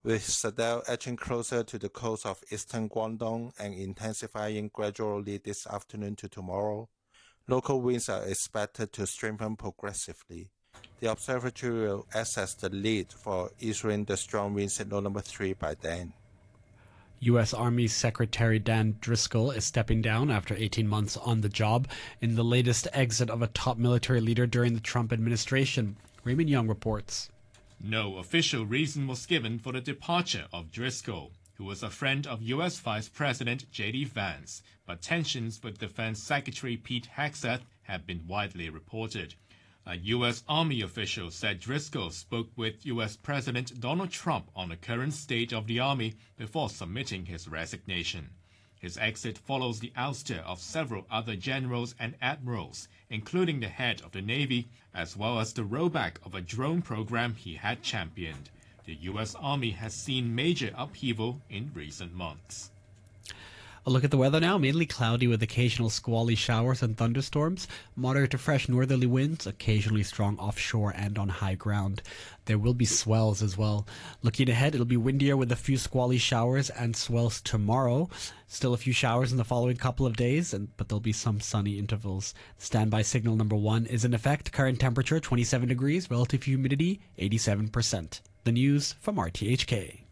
with Sadao edging closer to the coast of eastern Guangdong and intensifying gradually this afternoon to tomorrow. Local winds are expected to strengthen progressively. The observatory will access the lead for issuing the strong wind signal number 3 by then. U.S. Army Secretary Dan Driscoll is stepping down after 18 months on the job in the latest exit of a top military leader during the Trump administration. Raymond Young reports. No official reason was given for the departure of Driscoll, who was a friend of U.S. Vice President J.D. Vance, but tensions with Defense Secretary Pete Hegseth have been widely reported. A U.S. Army official said Driscoll spoke with U.S. President Donald Trump on the current state of the Army before submitting his resignation. His exit follows the ouster of several other generals and admirals, including the head of the Navy, as well as the rollback of a drone program he had championed. The U.S. Army has seen major upheaval in recent months. A look at the weather now. Mainly cloudy with occasional squally showers and thunderstorms. Moderate to fresh northerly winds, occasionally strong offshore and on high ground. There will be swells as well. Looking ahead, it'll be windier with a few squally showers and swells tomorrow. Still a few showers in the following couple of days, but there'll be some sunny intervals. Standby signal number 1 is in effect. Current temperature 27 degrees, relative humidity 87%. The news from RTHK.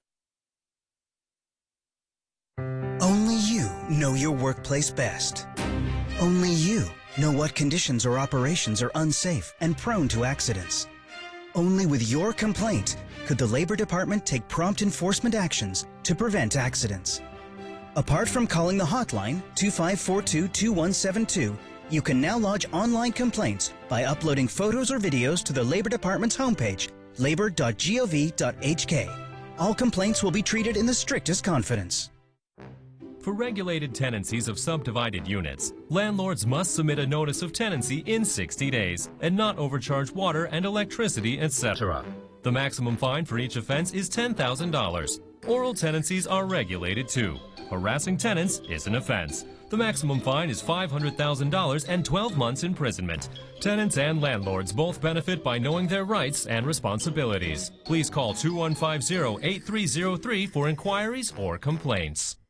Only you know your workplace best. Only you know what conditions or operations are unsafe and prone to accidents. Only with your complaint could the Labor Department take prompt enforcement actions to prevent accidents. Apart from calling the hotline 2542-2172, you can now lodge online complaints by uploading photos or videos to the Labor Department's homepage, labor.gov.hk. All complaints will be treated in the strictest confidence. For regulated tenancies of subdivided units, landlords must submit a notice of tenancy in 60 days and not overcharge water and electricity, etc. The maximum fine for each offense is $10,000. Oral tenancies are regulated too. Harassing tenants is an offense. The maximum fine is $500,000 and 12 months imprisonment. Tenants and landlords both benefit by knowing their rights and responsibilities. Please call 2150-8303 for inquiries or complaints.